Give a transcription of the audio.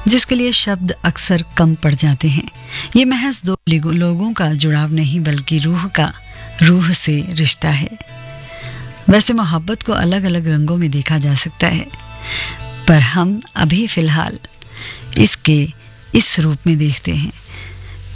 जिसके लिए शब्द अक्सर कम पड़ जाते हैं। ये महज दो लोगों का जुड़ाव नहीं बल्कि रूह से रिश्ता है। वैसे मोहब्बत को अलग अलग रंगों में देखा जा सकता है, पर हम अभी फिलहाल इसके इस रूप में देखते हैं।